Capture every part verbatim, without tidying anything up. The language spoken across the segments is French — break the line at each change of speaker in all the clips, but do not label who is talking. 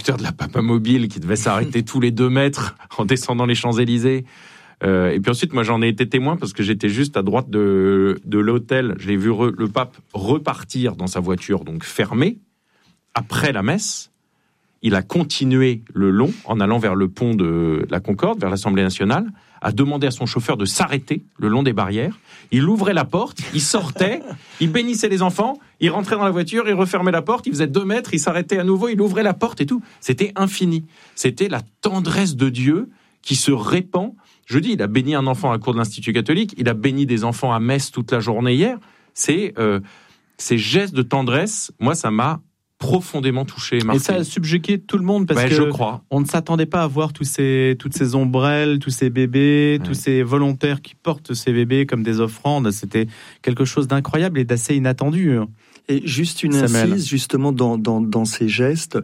scooter de la Papa Mobile qui devait s'arrêter tous les deux mètres en descendant les Champs-Élysées. Euh, et puis ensuite, moi, j'en ai été témoin parce que j'étais juste à droite de, de l'hôtel. Je l'ai vu re, le pape repartir dans sa voiture, donc fermée, après la messe. Il a continué le long, en allant vers le pont de la Concorde, vers l'Assemblée nationale, a demandé à son chauffeur de s'arrêter le long des barrières. Il ouvrait la porte, il sortait, il bénissait les enfants, il rentrait dans la voiture, il refermait la porte, il faisait deux mètres, il s'arrêtait à nouveau, il ouvrait la porte et tout. C'était infini. C'était la tendresse de Dieu qui se répand. Je dis, il a béni un enfant à la cour de l'Institut catholique, il a béni des enfants à messe toute la journée hier. C'est, euh, ces gestes de tendresse, moi, ça m'a profondément touché, marqué.
Et ça a subjugué tout le monde parce
ouais,
que
je crois.
On ne s'attendait pas à voir tous ces, toutes ces ombrelles, tous ces bébés, ouais. tous ces volontaires qui portent ces bébés comme des offrandes. C'était quelque chose d'incroyable et d'assez inattendu.
Et juste une
Samuel.
incise, justement, dans, dans, dans ces gestes,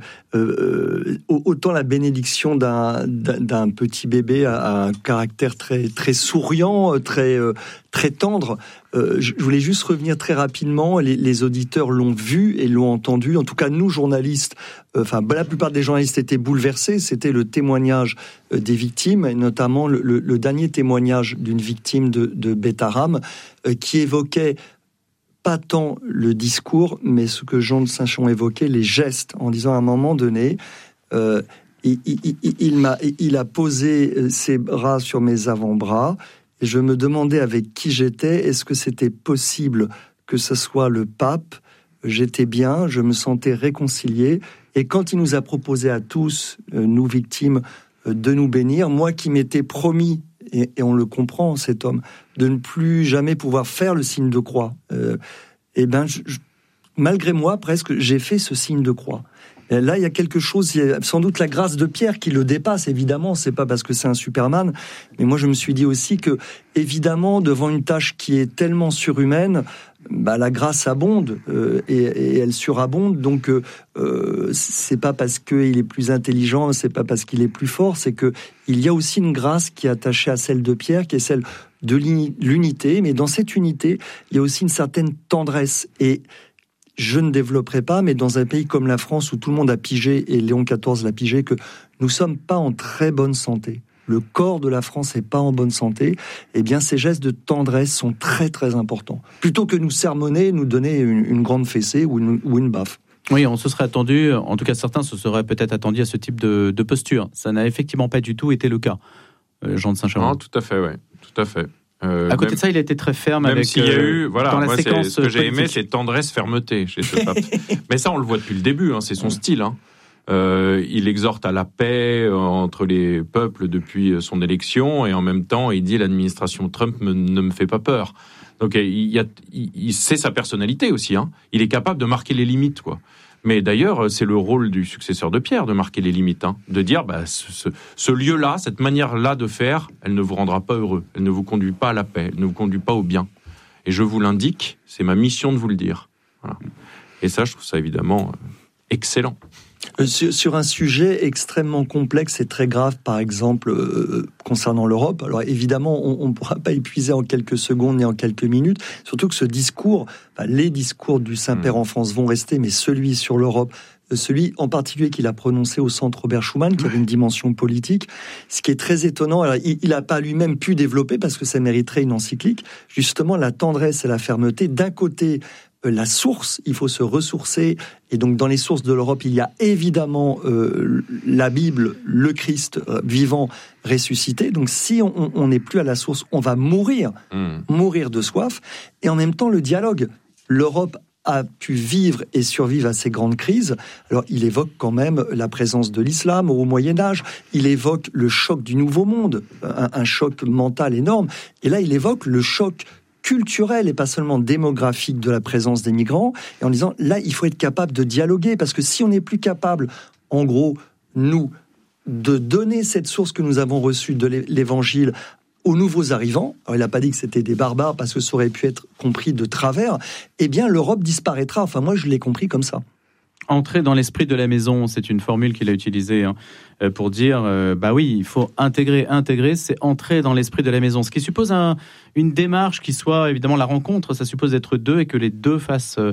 euh, autant la bénédiction d'un, d'un, d'un petit bébé a un caractère très, très souriant, très, très tendre. Euh, je voulais juste revenir très rapidement. Les, les auditeurs l'ont vu et l'ont entendu. En tout cas, nous, journalistes, euh, enfin, la plupart des journalistes étaient bouleversés. C'était le témoignage euh, des victimes, et notamment le, le, le dernier témoignage d'une victime de, de Beth Aram, euh, qui évoquait pas tant le discours, mais ce que Jean de Saint-Chamond évoquait, les gestes, en disant à un moment donné, euh, il, il, il, il, m'a, il a posé ses bras sur mes avant-bras, et je me demandais avec qui j'étais, est-ce que c'était possible que ce soit le pape? J'étais bien, je me sentais réconcilié, et quand il nous a proposé à tous, euh, nous victimes, euh, de nous bénir, moi qui m'étais promis, et, et on le comprend, cet homme, de ne plus jamais pouvoir faire le signe de croix. Euh, et ben, je, je, malgré moi, presque, j'ai fait ce signe de croix. Et là, il y a quelque chose, il y a sans doute la grâce de Pierre qui le dépasse, évidemment, c'est pas parce que c'est un Superman, mais moi je me suis dit aussi que, évidemment, devant une tâche qui est tellement surhumaine, bah, la grâce abonde, euh, et, et elle surabonde, donc euh, c'est pas parce qu'il est plus intelligent, c'est pas parce qu'il est plus fort, c'est que il y a aussi une grâce qui est attachée à celle de Pierre, qui est celle de l'unité, mais dans cette unité, il y a aussi une certaine tendresse, et je ne développerai pas, mais dans un pays comme la France où tout le monde a pigé, et Léon quatorze l'a pigé, que nous ne sommes pas en très bonne santé. Le corps de la France n'est pas en bonne santé. Eh bien, ces gestes de tendresse sont très très importants. Plutôt que nous sermonner, nous donner une, une grande fessée ou une, ou une baffe.
Oui, on se serait attendu, en tout cas certains se seraient peut-être attendus à ce type de, de posture. Ça n'a effectivement pas du tout été le cas, euh, Jean de Saint-Chamond.
Non, tout à fait, oui, tout à fait.
Euh, à côté
même,
de ça, il a été très ferme
même
avec.
S'il y a eu, voilà,
dans la
moi,
séquence
ce que j'ai
politique.
aimé, c'est tendresse, fermeté chez ce pape. Mais ça, on le voit depuis le début, hein, c'est son style. Hein. Euh, il exhorte à la paix entre les peuples depuis son élection, et en même temps, il dit l'administration Trump me, ne me fait pas peur. Donc, il, y a, il, il sait sa personnalité aussi. Hein. Il est capable de marquer les limites, quoi. Mais d'ailleurs, c'est le rôle du successeur de Pierre de marquer les limites, hein, de dire bah, ce, ce, ce lieu-là, cette manière-là de faire, elle ne vous rendra pas heureux, elle ne vous conduit pas à la paix, elle ne vous conduit pas au bien. Et je vous l'indique, c'est ma mission de vous le dire. Voilà. Et ça, je trouve ça évidemment euh, excellent.
Euh, sur, sur un sujet extrêmement complexe et très grave, par exemple, euh, concernant l'Europe. Alors évidemment, on ne pourra pas épuiser en quelques secondes ni en quelques minutes, surtout que ce discours, enfin, les discours du Saint-Père mmh. en France vont rester, mais celui sur l'Europe, celui en particulier qu'il a prononcé au centre Robert Schuman, qui avait une dimension politique, ce qui est très étonnant, alors, il n'a pas lui-même pu développer, parce que ça mériterait une encyclique, justement la tendresse et la fermeté, d'un côté, la source, il faut se ressourcer, et donc dans les sources de l'Europe, il y a évidemment euh, la Bible, le Christ euh, vivant, ressuscité, donc si on n'est plus à la source, on va mourir, mmh. mourir de soif, et en même temps le dialogue. L'Europe a pu vivre et survivre à ces grandes crises. Alors, il évoque quand même la présence de l'islam au Moyen-Âge, il évoque le choc du Nouveau Monde, un, un choc mental énorme, et là, il évoque le choc culturel et pas seulement démographique de la présence des migrants, et en disant, là, il faut être capable de dialoguer, parce que si on n'est plus capable, en gros, nous, de donner cette source que nous avons reçue de l'Évangile aux nouveaux arrivants, alors il n'a pas dit que c'était des barbares, parce que ça aurait pu être compris de travers, eh bien l'Europe disparaîtra. Enfin, moi, je l'ai compris comme ça.
Entrer dans l'esprit de la maison, c'est une formule qu'il a utilisée hein, pour dire, euh, bah oui, il faut intégrer, intégrer, c'est entrer dans l'esprit de la maison. Ce qui suppose un, une démarche qui soit, évidemment, la rencontre, ça suppose d'être deux et que les deux fassent, euh,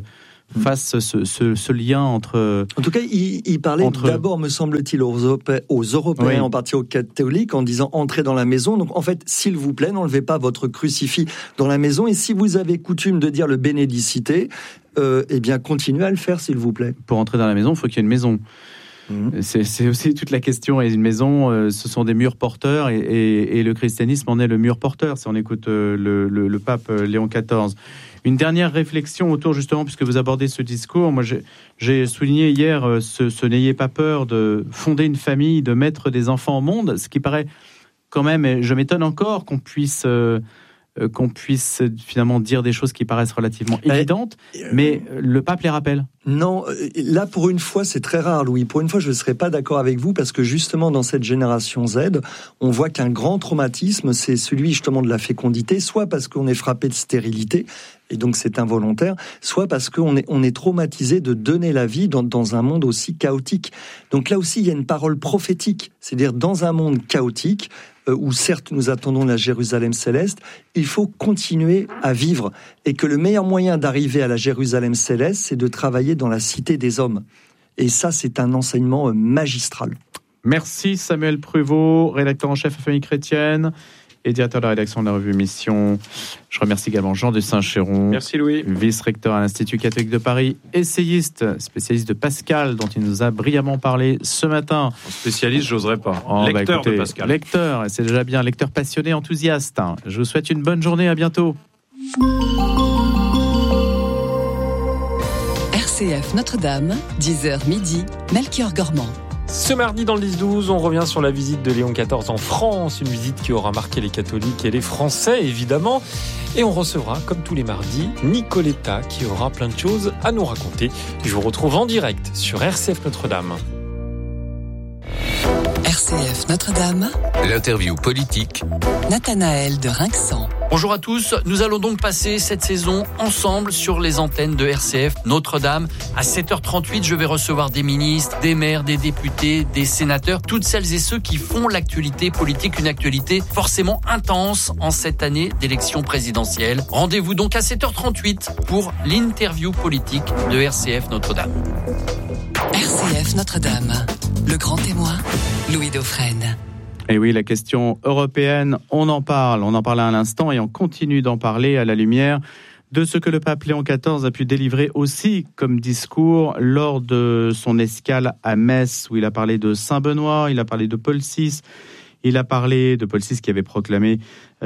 fasse ce, ce, ce lien entre...
En tout cas, il, il parlait entre... d'abord, me semble-t-il, aux, Europé- aux Européens, oui. en partie aux catholiques, en disant « entrez dans la maison ». Donc en fait, s'il vous plaît, n'enlevez pas votre crucifix dans la maison. Et si vous avez coutume de dire le bénédicité, euh, eh bien, continuez à le faire, s'il vous plaît.
Pour entrer dans la maison, il faut qu'il y ait une maison. Mmh. C'est, c'est aussi toute la question. Et une maison, euh, ce sont des murs porteurs, et, et, et le christianisme en est le mur porteur, si on écoute euh, le, le, le pape Léon quatorze. Une dernière réflexion autour, justement, puisque vous abordez ce discours. Moi, j'ai, j'ai souligné hier euh, ce, ce n'ayez pas peur de fonder une famille, de mettre des enfants au monde, ce qui paraît quand même, et je m'étonne encore qu'on puisse... Euh, qu'on puisse finalement dire des choses qui paraissent relativement évidentes, mais le pape les rappelle.
Non, là pour une fois c'est très rare, Louis. Pour une fois je ne serais pas d'accord avec vous, parce que justement dans cette génération Z, on voit qu'un grand traumatisme, c'est celui justement de la fécondité, soit parce qu'on est frappé de stérilité, et donc c'est involontaire, soit parce qu'on est, on est traumatisé de donner la vie dans, dans un monde aussi chaotique. Donc là aussi il y a une parole prophétique, c'est-à-dire dans un monde chaotique, où certes nous attendons la Jérusalem céleste, il faut continuer à vivre, et que le meilleur moyen d'arriver à la Jérusalem céleste, c'est de travailler dans la cité des hommes. Et ça, c'est un enseignement magistral.
Merci Samuel Pruvot, rédacteur en chef à Famille Chrétienne et directeur de la rédaction de la revue Mission. Je remercie également Jean de Saint-Chéron.
Merci Louis.
Vice-recteur à l'Institut catholique de Paris, essayiste, spécialiste de Pascal, dont il nous a brillamment parlé ce matin.
Spécialiste, j'oserais pas.
Oh,
lecteur
bah écoutez,
de Pascal.
Lecteur, et c'est déjà bien. Lecteur passionné, enthousiaste. Je vous souhaite une bonne journée, à bientôt.
R C F Notre-Dame, dix heures midi, Melchior Gormand.
Ce mardi dans le dix douze, on revient sur la visite de Léon quatorze en France, une visite qui aura marqué les catholiques et les Français évidemment. Et on recevra, comme tous les mardis, Nicoletta qui aura plein de choses à nous raconter. Je vous retrouve en direct sur R C F Notre-Dame.
R C F Notre-Dame,
l'interview politique,
Nathanaël de Rinxan.
Bonjour à tous, nous allons donc passer cette saison ensemble sur les antennes de R C F Notre-Dame. À sept heures trente-huit, je vais recevoir des ministres, des maires, des députés, des sénateurs, toutes celles et ceux qui font l'actualité politique, une actualité forcément intense en cette année d'élection présidentielle. Rendez-vous donc à sept heures trente-huit pour l'interview politique de R C F Notre-Dame.
R C F Notre-Dame, le grand témoin, Louis Dauphren.
Et oui, la question européenne, on en parle, on en parlait à l'instant et on continue d'en parler à la lumière de ce que le pape Léon quatorze a pu délivrer aussi comme discours lors de son escale à Metz, où il a parlé de Saint-Benoît, il a parlé de Paul six, il a parlé de Paul six qui avait proclamé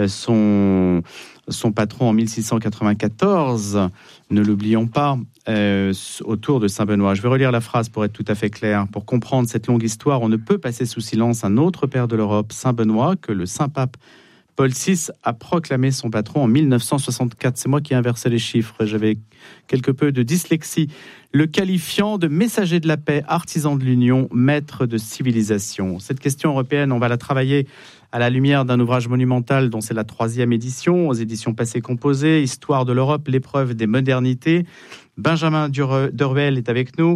son, son patron en mille six cent quatre-vingt-quatorze, ne l'oublions pas, euh, autour de Saint-Benoît. Je vais relire la phrase pour être tout à fait clair. Pour comprendre cette longue histoire, on ne peut passer sous silence un autre père de l'Europe, Saint-Benoît, que le Saint-Pape Paul six a proclamé son patron en mille neuf cent soixante-quatre. C'est moi qui ai inversé les chiffres, j'avais quelque peu de dyslexie. Le qualifiant de messager de la paix, artisan de l'union, maître de civilisation. Cette question européenne, on va la travailler à la lumière d'un ouvrage monumental dont c'est la troisième édition, aux éditions Passé Composé, Histoire de l'Europe, l'épreuve des modernités. Benjamin Deruel est avec nous.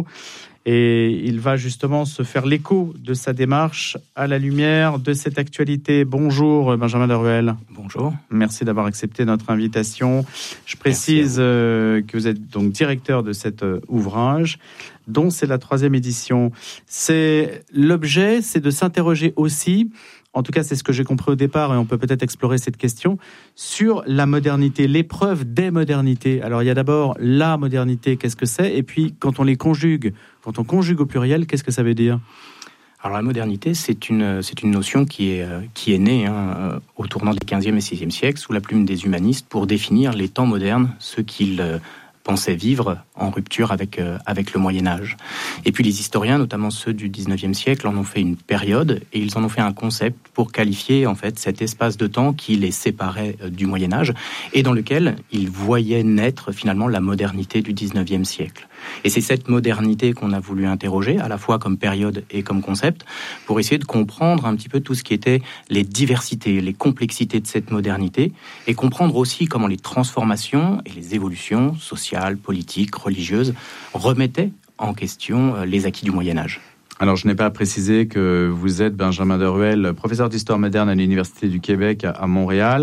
Et il va justement se faire l'écho de sa démarche à la lumière de cette actualité. Bonjour Benjamin Deruel.
Bonjour.
Merci d'avoir accepté notre invitation. Je précise euh, que vous êtes donc directeur de cet euh, ouvrage, dont c'est la troisième édition. C'est, l'objet, c'est de s'interroger aussi, en tout cas c'est ce que j'ai compris au départ, et on peut peut-être explorer cette question, sur la modernité, l'épreuve des modernités. Alors il y a d'abord la modernité, qu'est-ce que c'est ? Et puis quand on les conjugue, quand on conjugue au pluriel, qu'est-ce que ça veut dire ?
Alors la modernité, c'est une, c'est une notion qui est, qui est née hein, au tournant des quinzième et seizième siècles, sous la plume des humanistes, pour définir les temps modernes, ce qu'ils euh, pensaient vivre en rupture avec, euh, avec le Moyen-Âge. Et puis les historiens, notamment ceux du dix-neuvième siècle, en ont fait une période, et ils en ont fait un concept pour qualifier en fait cet espace de temps qui les séparait euh, du Moyen-Âge, et dans lequel ils voyaient naître finalement la modernité du dix-neuvième siècle. Et c'est cette modernité qu'on a voulu interroger, à la fois comme période et comme concept, pour essayer de comprendre un petit peu tout ce qui était les diversités, les complexités de cette modernité, et comprendre aussi comment les transformations et les évolutions sociales, politiques, religieuses remettaient en question les acquis du Moyen-Âge.
Alors, je n'ai pas précisé que vous êtes Benjamin Deruel, professeur d'histoire moderne à l'Université du Québec à Montréal,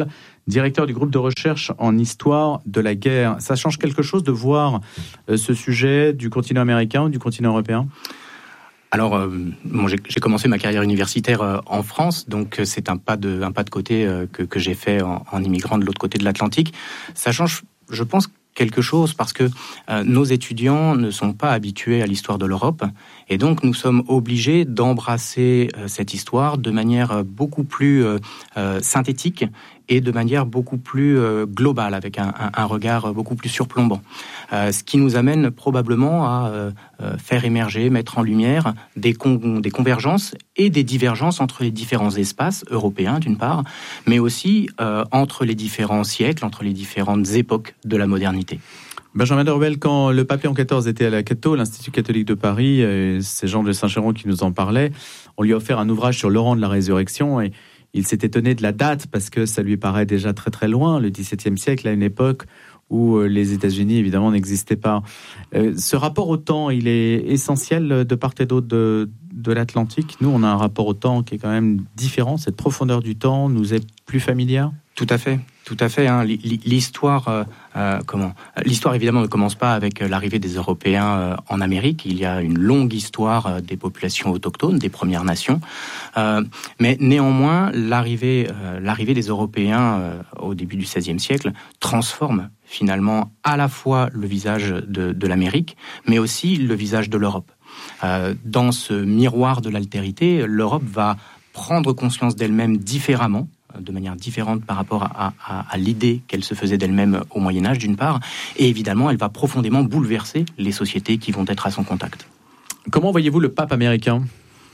directeur du groupe de recherche en histoire de la guerre. Ça change quelque chose de voir euh, ce sujet du continent américain ou du continent européen ?
Alors, euh, bon, j'ai, j'ai commencé ma carrière universitaire euh, en France, donc euh, c'est un pas de, un pas de côté euh, que, que j'ai fait en, en immigrant de l'autre côté de l'Atlantique. Ça change, je pense, quelque chose parce que euh, nos étudiants ne sont pas habitués à l'histoire de l'Europe et donc nous sommes obligés d'embrasser euh, cette histoire de manière beaucoup plus euh, euh, synthétique et de manière beaucoup plus euh, globale, avec un, un, un regard beaucoup plus surplombant. Euh, ce qui nous amène probablement à euh, faire émerger, mettre en lumière des, con- des convergences et des divergences entre les différents espaces européens, d'une part, mais aussi euh, entre les différents siècles, entre les différentes époques de la modernité.
Benjamin de Ruel, quand le pape Léon quatorze était à la Cato, l'Institut catholique de Paris, et c'est Jean de Saint-Chéron qui nous en parlait, on lui a offert un ouvrage sur Laurent de la Résurrection et il s'est étonné de la date parce que ça lui paraît déjà très très loin, le dix-septième siècle, à une époque où les États-Unis évidemment n'existaient pas. Euh, ce rapport au temps, il est essentiel de part et d'autre de, de l'Atlantique. Nous, on a un rapport au temps qui est quand même différent. Cette profondeur du temps nous est plus familière ?
Tout à fait, tout à fait. Hein. L'histoire, euh, euh, comment L'histoire évidemment ne commence pas avec l'arrivée des Européens euh, en Amérique. Il y a une longue histoire euh, des populations autochtones, des Premières Nations. Euh, mais néanmoins, l'arrivée, euh, l'arrivée des Européens euh, au début du seizième siècle transforme finalement à la fois le visage de, de l'Amérique, mais aussi le visage de l'Europe. Euh, dans ce miroir de l'altérité, l'Europe va prendre conscience d'elle-même différemment, de manière différente par rapport à, à, à l'idée qu'elle se faisait d'elle-même au Moyen-Âge, d'une part, et évidemment, elle va profondément bouleverser les sociétés qui vont être à son contact.
Comment voyez-vous le pape américain ?
Comment ?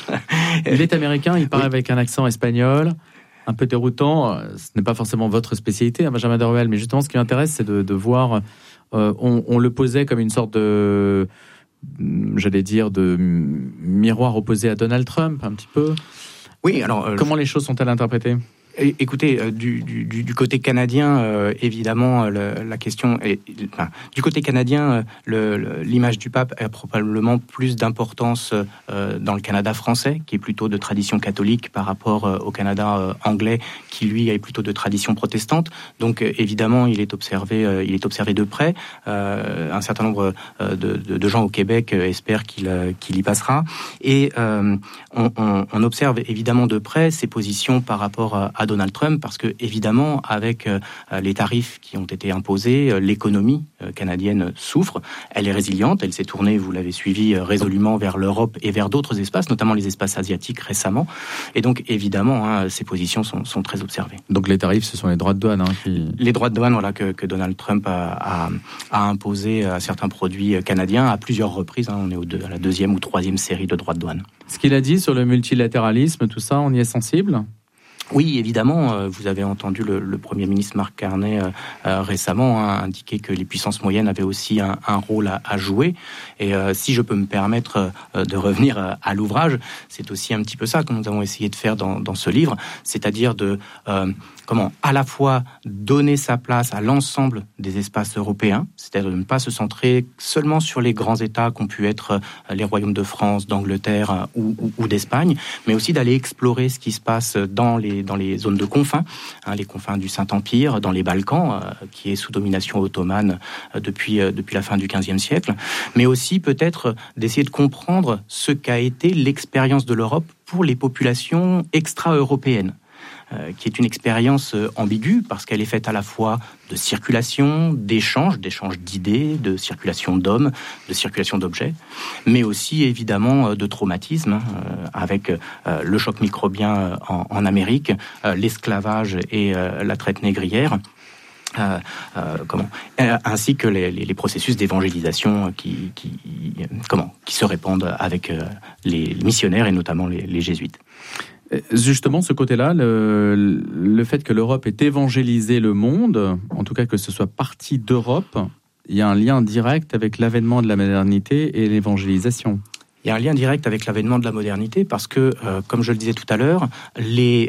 Il est américain, il parle
oui.
avec un accent espagnol, un peu déroutant. Ce n'est pas forcément votre spécialité, hein, Benjamin de Ruel, mais justement, ce qui m'intéresse, c'est de, de voir... Euh, on, on le posait comme une sorte de... j'allais dire, de miroir opposé à Donald Trump, un petit peu.
Oui, alors... Euh,
Comment les choses sont-elles interprétées ?
Écoutez, euh, du, du, du côté canadien, euh, évidemment, le, la question est, enfin, du côté canadien, le, le, l'image du pape a probablement plus d'importance euh, dans le Canada français, qui est plutôt de tradition catholique par rapport euh, au Canada euh, anglais, qui lui est plutôt de tradition protestante. Donc, euh, évidemment, il est observé, euh, il est observé de près. Euh, un certain nombre euh, de, de, de gens au Québec euh, espèrent qu'il, euh, qu'il y passera. Et euh, on, on, on observe évidemment de près ses positions par rapport à à Donald Trump, parce que évidemment avec euh, les tarifs qui ont été imposés, euh, l'économie euh, canadienne souffre. Elle est résiliente, elle s'est tournée, vous l'avez suivi, euh, résolument vers l'Europe et vers d'autres espaces, notamment les espaces asiatiques récemment. Et donc évidemment, hein, ces positions sont, sont très observées.
Donc les tarifs, ce sont les droits de douane, hein, qui...
les droits de douane, voilà, que, que Donald Trump a, a, a imposé à certains produits canadiens à plusieurs reprises. Hein, on est au deux, à la deuxième ou troisième série de droits de douane.
Ce qu'il a dit sur le multilatéralisme, tout ça, on y est sensible ?
Oui, évidemment, vous avez entendu le, le Premier ministre Mark Carney euh, euh, récemment hein, indiquer que les puissances moyennes avaient aussi un, un rôle à, à jouer. Et euh, si je peux me permettre euh, de revenir à, à l'ouvrage, c'est aussi un petit peu ça que nous avons essayé de faire dans, dans ce livre, c'est-à-dire de euh, comment à la fois donner sa place à l'ensemble des espaces européens, c'est-à-dire de ne pas se centrer seulement sur les grands États qu'ont pu être les royaumes de France, d'Angleterre ou, ou, ou d'Espagne, mais aussi d'aller explorer ce qui se passe dans les dans les zones de confins, hein, les confins du Saint-Empire, dans les Balkans, euh, qui est sous domination ottomane euh, depuis, euh, depuis la fin du quinzième siècle, mais aussi peut-être d'essayer de comprendre ce qu'a été l'expérience de l'Europe pour les populations extra-européennes, euh, qui est une expérience euh, ambiguë, parce qu'elle est faite à la fois de circulation, d'échanges, d'échanges d'idées, de circulation d'hommes, de circulation d'objets, mais aussi évidemment euh, de traumatisme, hein, euh, avec euh, le choc microbien euh, en, en Amérique, euh, l'esclavage et euh, la traite négrière. Euh, euh, comment euh, ainsi que les, les, les processus d'évangélisation qui, qui, comment, qui se répandent avec euh, les missionnaires et notamment les, les jésuites.
Justement, ce côté-là, le, le fait que l'Europe ait évangélisé le monde, en tout cas que ce soit parti d'Europe, il y a un lien direct avec l'avènement de la modernité et l'évangélisation. Il
y a un lien direct avec l'avènement de la modernité parce que, euh, comme je le disais tout à l'heure, les, euh,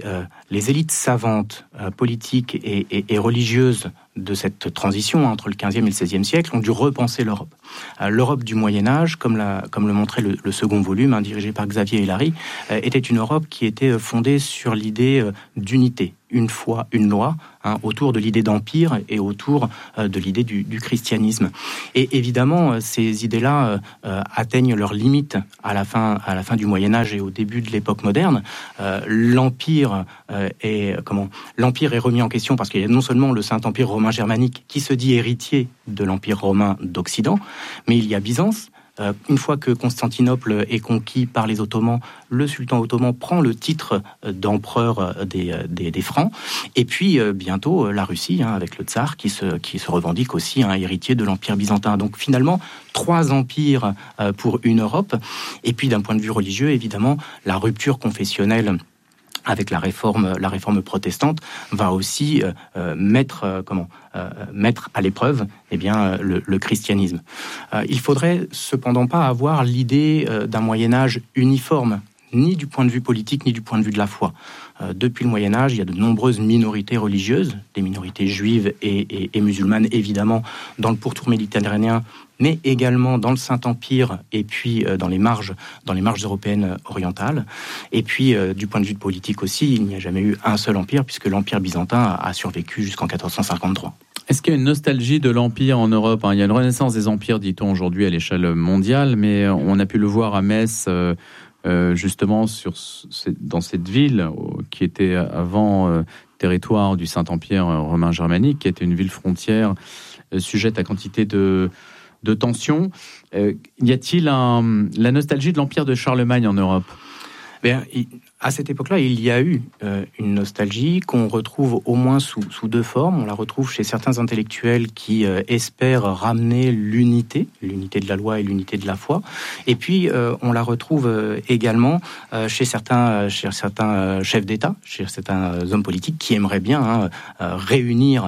les élites savantes, euh, politiques et, et, et religieuses de cette transition entre le quinzième et le seizième siècle ont dû repenser l'Europe. Euh, L'Europe du Moyen-Âge, comme, la, comme le montrait le, le second volume, hein, dirigé par Xavier Hélary, euh, était une Europe qui était fondée sur l'idée euh, d'unité, une foi, une loi, hein, autour de l'idée d'empire et autour euh, de l'idée du, du christianisme. Et évidemment, euh, ces idées-là euh, atteignent leurs limites à la fin, à la fin du Moyen-Âge et au début de l'époque moderne. Euh, l'empire euh, est comment l'empire est remis en question parce qu'il y a non seulement le Saint-Empire romain germanique qui se dit héritier de l'Empire romain d'Occident, mais il y a Byzance. Euh, une fois que Constantinople est conquis par les Ottomans, le sultan ottoman prend le titre d'empereur des, des, des Francs. Et puis euh, bientôt la Russie, hein, avec le tsar, qui se, qui se revendique aussi un hein, héritier de l'Empire byzantin. Donc finalement, trois empires euh, pour une Europe. Et puis d'un point de vue religieux, évidemment, la rupture confessionnelle avec la réforme, la réforme protestante, va aussi euh, euh, mettre, euh, comment, euh, mettre à l'épreuve, eh bien, euh, le, le christianisme. Euh, il faudrait cependant pas avoir l'idée euh, d'un Moyen Âge uniforme, ni du point de vue politique, ni du point de vue de la foi. Euh, depuis le Moyen Âge, il y a de nombreuses minorités religieuses, des minorités juives et, et, et musulmanes, évidemment, dans le pourtour méditerranéen, mais également dans le Saint-Empire et puis euh, dans les marges, dans les marges européennes orientales. Et puis, euh, du point de vue politique aussi, il n'y a jamais eu un seul empire, puisque l'Empire byzantin a, a survécu jusqu'en quatorze cent cinquante-trois.
Est-ce qu'il y a une nostalgie de l'Empire en Europe ? Il y a une renaissance des empires, dit-on aujourd'hui, à l'échelle mondiale, mais on a pu le voir à Metz, euh, euh, justement, sur, dans cette ville qui était avant euh, territoire du Saint-Empire romain germanique, qui était une ville frontière euh, sujette à quantité de... de tension. Euh, y a-t-il un, la nostalgie de l'Empire de Charlemagne en Europe ?
Bien, à cette époque-là, il y a eu euh, une nostalgie qu'on retrouve au moins sous, sous deux formes. On la retrouve chez certains intellectuels qui euh, espèrent ramener l'unité, l'unité de la loi et l'unité de la foi. Et puis, euh, on la retrouve euh, également euh, chez certains, chez certains euh, chefs d'État, chez certains euh, hommes politiques qui aimeraient bien hein, euh, réunir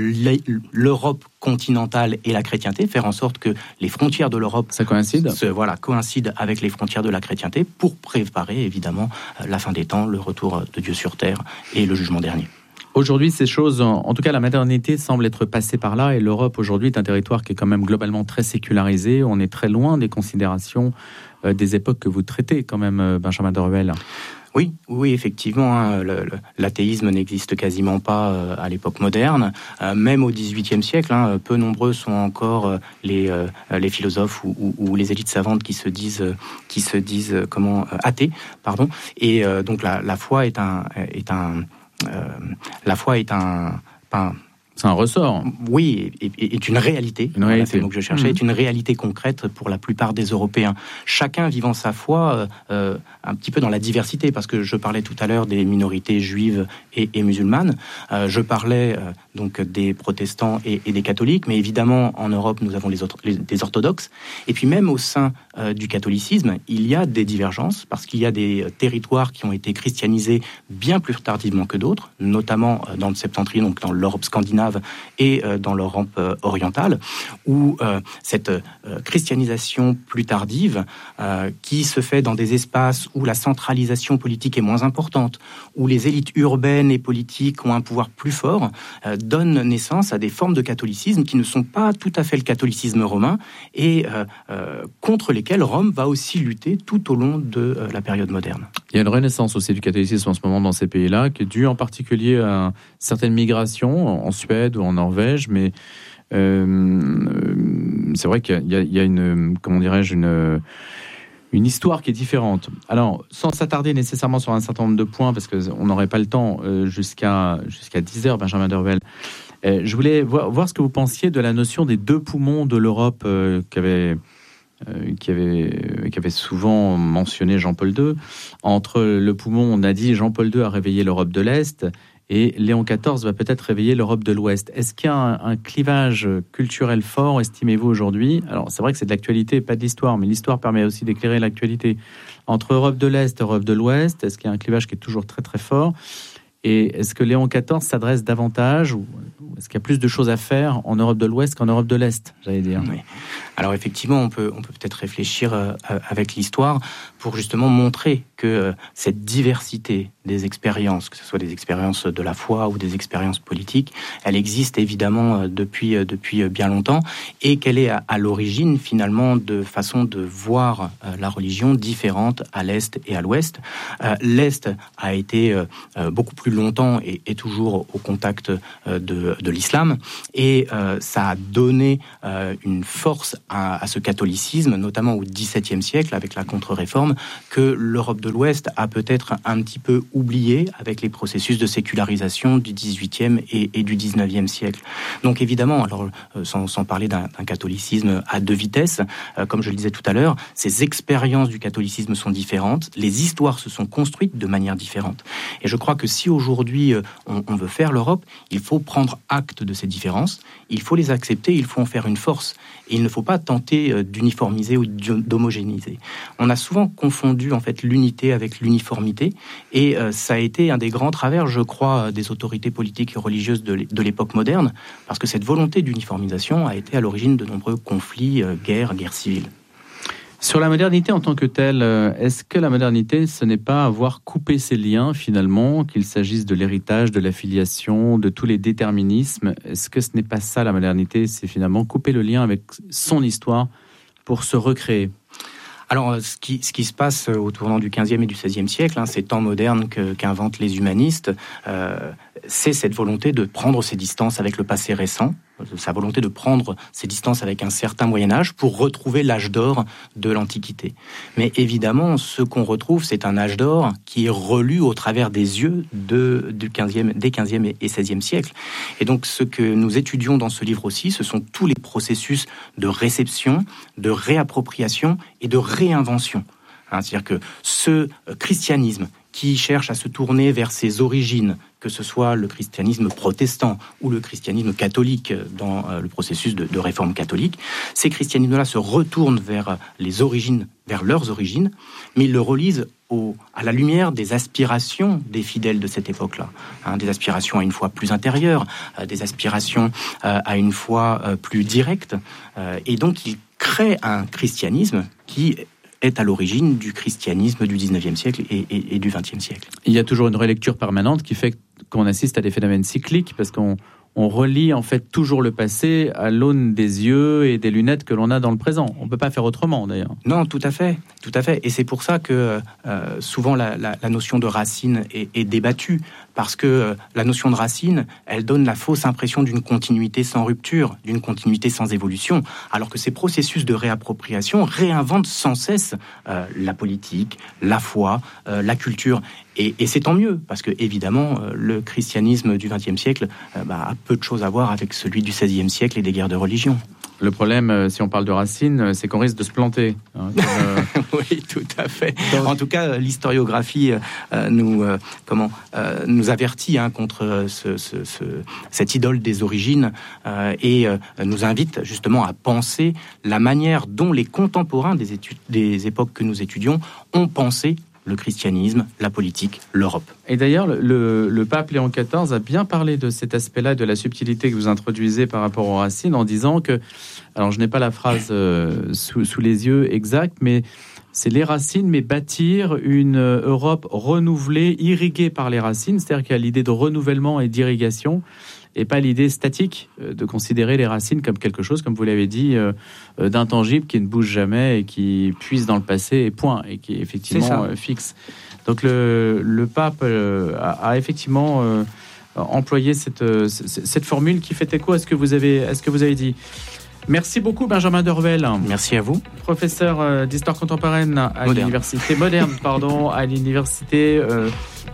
l'Europe continentale et la chrétienté, faire en sorte que les frontières de l'Europe
ça coïncide
se, voilà, coïncident avec les frontières de la chrétienté pour préparer évidemment la fin des temps, le retour de Dieu sur terre et le jugement dernier.
Aujourd'hui, ces choses, en tout cas la modernité semble être passée par là et l'Europe aujourd'hui est un territoire qui est quand même globalement très sécularisé. On est très loin des considérations euh, des époques que vous traitez quand même, Benjamin de Ruel.
Oui, oui, effectivement, hein, le, le, l'athéisme n'existe quasiment pas euh, à l'époque moderne. Euh, même au dix-huitième siècle, hein, peu nombreux sont encore euh, les, euh, les philosophes ou, ou, ou les élites savantes qui se disent, euh, qui se disent euh, comment euh, athées, pardon. Et euh, donc la, la foi est un, est un, euh, la foi est un, un
C'est un ressort.
Oui, est, est une réalité.
Une réalité.
C'est le mot que je cherchais. Mmh. Est une réalité concrète pour la plupart des Européens. Chacun vivant sa foi euh, un petit peu dans la diversité, parce que je parlais tout à l'heure des minorités juives et, et musulmanes. Euh, je parlais euh, donc des protestants et, et des catholiques, mais évidemment en Europe nous avons les autres, les, des orthodoxes. Et puis même au sein euh, du catholicisme, il y a des divergences, parce qu'il y a des territoires qui ont été christianisés bien plus tardivement que d'autres, notamment dans le septentrion, donc dans l'Europe scandinave et euh, dans l'Europe euh, orientale, où euh, cette euh, christianisation plus tardive, euh, qui se fait dans des espaces où la centralisation politique est moins importante, où les élites urbaines et politiques ont un pouvoir plus fort, euh, donne naissance à des formes de catholicisme qui ne sont pas tout à fait le catholicisme romain et euh, euh, contre lesquelles Rome va aussi lutter tout au long de euh, la période moderne.
Il y a une renaissance aussi du catholicisme en ce moment dans ces pays-là, qui est due en particulier à certaines migrations en Suède ou en Norvège, mais euh, c'est vrai qu'il y a, il y a une, comment dirais-je, une, une histoire qui est différente. Alors, sans s'attarder nécessairement sur un certain nombre de points, parce qu'on n'aurait pas le temps euh, jusqu'à, jusqu'à dix heures, Benjamin de Ruel, euh, je voulais voir, voir ce que vous pensiez de la notion des deux poumons de l'Europe euh, qu'avait... Euh, qui, avait, qui avait souvent mentionné Jean-Paul deux. Entre le poumon, on a dit Jean-Paul deux a réveillé l'Europe de l'Est et Léon quatorze va peut-être réveiller l'Europe de l'Ouest. Est-ce qu'il y a un, un clivage culturel fort, estimez-vous, aujourd'hui ? Alors, c'est vrai que c'est de l'actualité, pas de l'histoire, mais l'histoire permet aussi d'éclairer l'actualité. Entre Europe de l'Est et Europe de l'Ouest, est-ce qu'il y a un clivage qui est toujours très très fort ? Et est-ce que Léon quatorze s'adresse davantage, ou est-ce qu'il y a plus de choses à faire en Europe de l'Ouest qu'en Europe de l'Est, j'allais dire?
Oui. Alors effectivement, on peut, on peut peut-être réfléchir euh, avec l'histoire pour justement montrer que euh, cette diversité des expériences, que ce soit des expériences de la foi ou des expériences politiques, elle existe évidemment euh, depuis, euh, depuis bien longtemps, et qu'elle est à, à l'origine finalement de façons de voir euh, la religion différentes à l'Est et à l'Ouest. Euh, L'Est a été euh, euh, beaucoup plus longtemps et, et toujours au contact euh, de, de l'islam, et euh, ça a donné euh, une force à, à ce catholicisme, notamment au dix-septième siècle avec la contre-réforme, que l'Europe de l'Ouest a peut-être un petit peu oublié avec les processus de sécularisation du dix-huitième et, et du dix-neuvième siècle. Donc évidemment, alors euh, sans, sans parler d'un, d'un catholicisme à deux vitesses, euh, comme je le disais tout à l'heure, ces expériences du catholicisme sont différentes, les histoires se sont construites de manière différente. Et je crois que si aujourd'hui euh, on, on veut faire l'Europe, il faut prendre acte de ces différences, il faut les accepter, il faut en faire une force. Et il ne faut pas tenter d'uniformiser ou d'homogénéiser. On a souvent confondu en fait l'unité avec l'uniformité, et euh, ça a été un des grands travers, je crois, des autorités politiques et religieuses de l'époque moderne, parce que cette volonté d'uniformisation a été à l'origine de nombreux conflits, euh, guerres, guerres civiles.
Sur la modernité en tant que telle, est-ce que la modernité, ce n'est pas avoir coupé ses liens finalement, qu'il s'agisse de l'héritage, de la filiation, de tous les déterminismes? Est-ce que ce n'est pas ça la modernité? C'est finalement couper le lien avec son histoire pour se recréer.
Alors, ce qui, ce qui se passe au tournant du quinzième et du seizième siècle, hein, ces temps modernes que, qu'inventent les humanistes, euh, c'est cette volonté de prendre ses distances avec le passé récent, sa volonté de prendre ses distances avec un certain Moyen-Âge pour retrouver l'âge d'or de l'Antiquité. Mais évidemment, ce qu'on retrouve, c'est un âge d'or qui est relu au travers des yeux de, du quinzième, des quinzième et seizième siècles. Et donc, ce que nous étudions dans ce livre aussi, ce sont tous les processus de réception, de réappropriation et de réinvention. Hein, c'est-à-dire que ce christianisme qui cherche à se tourner vers ses origines, que ce soit le christianisme protestant ou le christianisme catholique dans le processus de, de réforme catholique, ces christianismes-là se retournent vers les origines, vers leurs origines, mais ils le relisent au, à la lumière des aspirations des fidèles de cette époque-là, hein, des aspirations à une foi plus intérieure, euh, des aspirations euh, à une foi euh, plus directe, euh, et donc ils créent un christianisme qui est à l'origine du christianisme du dix-neuvième siècle et, et, et du vingtième siècle.
Il y a toujours une relecture permanente qui fait qu'on assiste à des phénomènes cycliques, parce qu'on on relie en fait toujours le passé à l'aune des yeux et des lunettes que l'on a dans le présent. On ne peut pas faire autrement d'ailleurs.
Non, tout à fait, tout à fait. Et c'est pour ça que euh, souvent la, la, la notion de racine est, est débattue, parce que euh, la notion de racine, elle donne la fausse impression d'une continuité sans rupture, d'une continuité sans évolution, alors que ces processus de réappropriation réinventent sans cesse euh, la politique, la foi, euh, la culture. Et, et c'est tant mieux, parce que évidemment, euh, le christianisme du vingtième siècle euh, bah, a peu de choses à voir avec celui du seizième siècle et des guerres de religion.
Le problème, euh, si on parle de racines, c'est qu'on risque de se planter. Hein, comme, euh...
oui, tout à fait. Donc... En tout cas, l'historiographie euh, nous, euh, comment, euh, nous avertit hein, contre ce, ce, ce, cette idole des origines euh, et euh, nous invite justement à penser la manière dont les contemporains des, études, des époques que nous étudions ont pensé le christianisme, la politique, l'Europe.
Et d'ailleurs, le, le pape Léon quatorze a bien parlé de cet aspect-là, de la subtilité que vous introduisez par rapport aux racines, en disant que, alors je n'ai pas la phrase euh, sous, sous les yeux exacte, mais c'est les racines, mais bâtir une Europe renouvelée, irriguée par les racines, c'est-à-dire qu'il y a l'idée de renouvellement et d'irrigation, et pas l'idée statique de considérer les racines comme quelque chose, comme vous l'avez dit, euh, d'intangible, qui ne bouge jamais et qui puise dans le passé et point, et qui est effectivement euh, fixe. Donc le, le pape euh, a, a effectivement euh, employé cette, euh, cette formule qui fait écho à ce que vous avez, à ce que vous avez dit. Merci beaucoup Benjamin Dorvel.
Merci à vous.
Professeur d'histoire contemporaine à moderne. l'université moderne, pardon, à l'université euh,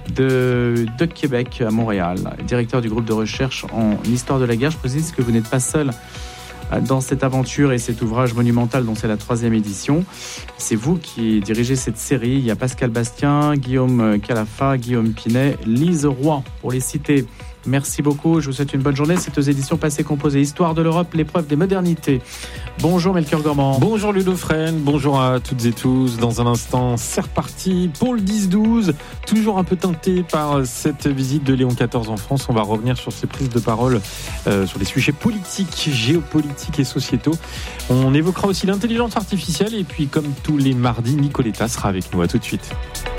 de, de Québec à Montréal, directeur du groupe de recherche en histoire de la guerre. Je précise que vous n'êtes pas seul dans cette aventure et cet ouvrage monumental dont c'est la troisième édition. C'est vous qui dirigez cette série. Il y a Pascal Bastien, Guillaume Calafa, Guillaume Pinet, Lise Roy, pour les citer. Merci beaucoup, je vous souhaite une bonne journée. C'est aux éditions Passé Composé, Histoire de l'Europe, l'épreuve des modernités. Bonjour Melchior Gormand.
Bonjour Ludo Fresne, bonjour à toutes et tous. Dans un instant, c'est reparti pour le dix douze. Toujours un peu teinté par cette visite de Léon quatorze en France. On va revenir sur ses prises de parole euh, sur des sujets politiques, géopolitiques et sociétaux. On évoquera aussi l'intelligence artificielle et puis comme tous les mardis, Nicoletta sera avec nous. À tout de suite.